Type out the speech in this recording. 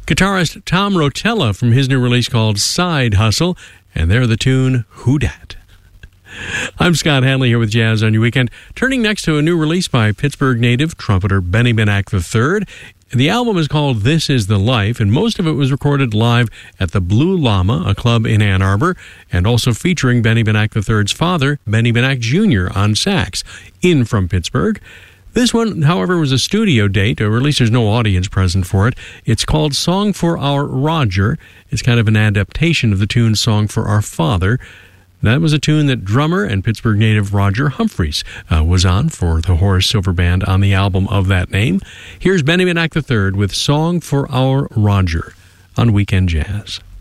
Guitarist Tom Rotella from his new release called Side Hustle, and they're the tune Who Dat. I'm Scott Hanley here with Jazz on Your Weekend. Turning next to a new release by Pittsburgh native trumpeter Benny Benack III. The album is called This Is the Life, and most of it was recorded live at the Blue Llama, a club in Ann Arbor, and also featuring Benny Benack III's father, Benny Benack Jr., on sax, in from Pittsburgh. This one, however, was a studio date, or at least there's no audience present for it. It's called Song for Our Roger. It's kind of an adaptation of the tune Song for Our Father. That was a tune that drummer and Pittsburgh native Roger Humphreys was on for the Horace Silver Band on the album of that name. Here's Benny Benack III with Song for Our Roger on Weekend Jazz.